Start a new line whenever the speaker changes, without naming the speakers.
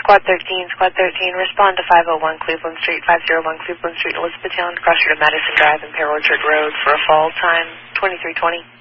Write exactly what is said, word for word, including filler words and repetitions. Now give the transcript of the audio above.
Squad thirteen, Squad thirteen, respond to five oh one Cleveland Street, five oh one Cleveland Street, Elizabethtown, cross to Madison Drive and Pear Orchard Road for a fall time twenty-three twenty.